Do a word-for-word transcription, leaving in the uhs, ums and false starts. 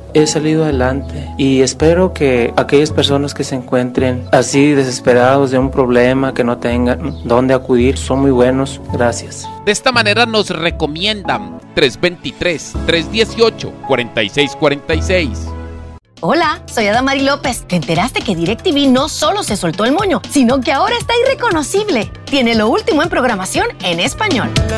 he salido adelante y espero que aquellas personas que se encuentren así desesperados de un problema, que no tengan dónde acudir, son muy buenos. Gracias. De esta manera nos recomiendan tres dos tres, tres uno ocho, cuatro seis cuatro seis. Hola, soy Adamari López. ¿Te enteraste que DirecTV no solo se soltó el moño, sino que ahora está irreconocible? Tiene lo último en programación en español.